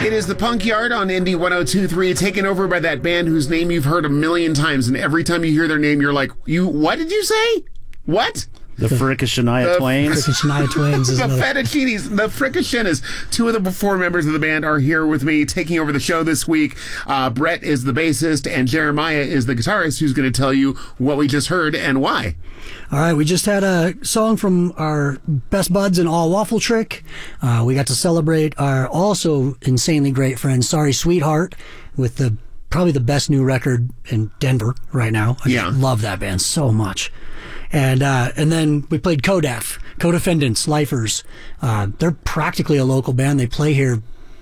It is the Punk Yard on Indie 102.3, taken over by that band whose name you've heard a million times, and every time you hear their name, you're like, what did you say? What? The Fricka-Shania Twains. Fricka-Shania Twains. The Fettuccinis. The Fricka-Shinas. Two of the four members of the band are here with me, taking over the show this week. Brett is the bassist, and Jeremiah is the guitarist, who's going to tell you what we just heard and why. All right, we just had a song from our best buds in All Waffle Trick. We got to celebrate our also insanely great friend, Sorry Sweetheart, with probably the best new record in Denver right now. I just love that band so much. And then we played Codef, Co-Defendants, Lifers. They're practically a local band. They play here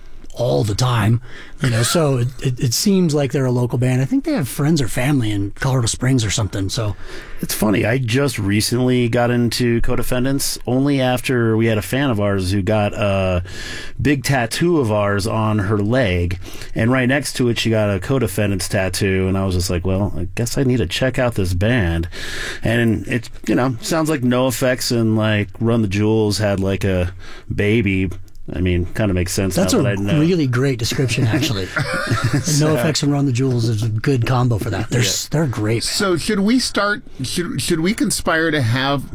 all the time, so it seems like they're a local band. I think they have friends or family in Colorado Springs or something. So it's funny. I just recently got into Co-Defendants only after we had a fan of ours who got a big tattoo of ours on her leg, and right next to it she got a Co-Defendants tattoo, and I was just like, well, I guess I need to check out this band. And it sounds like NoFX and like Run the Jewels had like a baby. I mean, kind of makes sense. That's now a that I know. Really great description, actually. NoFX and Run the Jewels is a good combo for that. They're great. So should we start? Should we conspire to have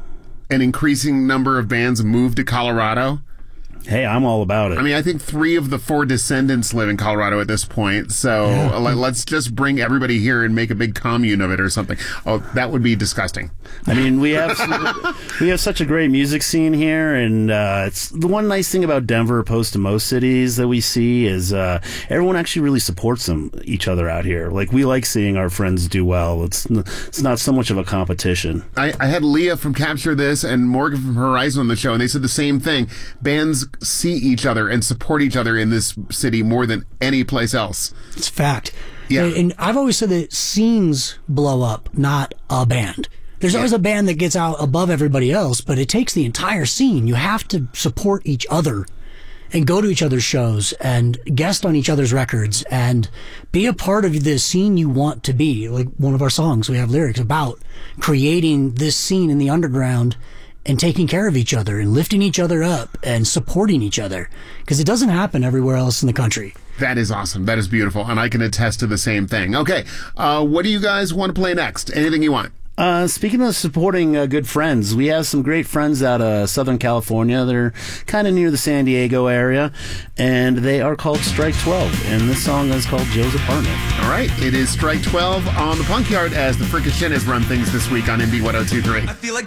an increasing number of bands move to Colorado? Hey, I'm all about it. I mean, I think 3 of the 4 descendants live in Colorado at this point, so let's just bring everybody here and make a big commune of it or something. Oh, that would be disgusting. I mean, we have such a great music scene here, and it's the one nice thing about Denver, opposed to most cities that we see, is everyone actually really supports each other out here. Like, we like seeing our friends do well. It's not so much of a competition. I had Leah from Capture This and Morgan from Horizon on the show, and they said the same thing. Bands see each other and support each other in this city more than any place else. It's fact. Yeah. And I've always said that scenes blow up, not a band. There's always a band that gets out above everybody else, but it takes the entire scene. You have to support each other and go to each other's shows and guest on each other's records and be a part of the scene you want to be. Like one of our songs, we have lyrics about creating this scene in the underground and taking care of each other and lifting each other up and supporting each other, because it doesn't happen everywhere else in the country. That is awesome. That is beautiful. And I can attest to the same thing. Okay. What do you guys want to play next? Anything you want? Speaking of supporting good friends, we have some great friends out of Southern California. They're kind of near the San Diego area, and they are called Strike 12, and this song is called Joe's Apartment. All right, it is Strike 12 on the Punk Yard as the Fricka-Shinas run things this week on Indie 102.3. I feel like